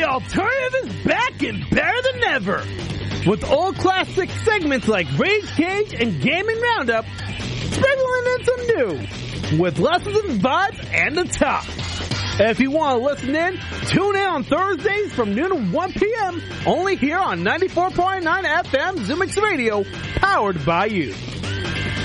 Alternative is back and better than ever. With old classic segments like Rage Cage and Gaming Roundup, sprinkling in some new, with lessons and vibes and the top. If you want to listen in, tune in on Thursdays from noon to 1 p.m. only here on 94.9 FM Zoomix Radio, powered by you.